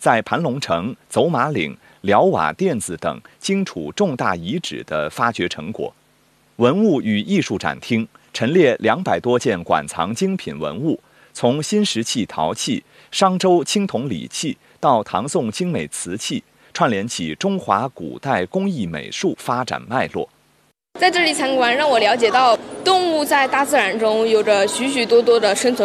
在盘龙城、走马岭、辽瓦甸子等荆楚重大遗址的发掘成果。文物与艺术展厅陈列200多件馆藏精品文物，从新石器陶器、商周青铜礼器到唐宋精美瓷器，串联起中华古代工艺美术发展脉络。 在这里参观，让我了解到动物在大自然中有着许许多多的生存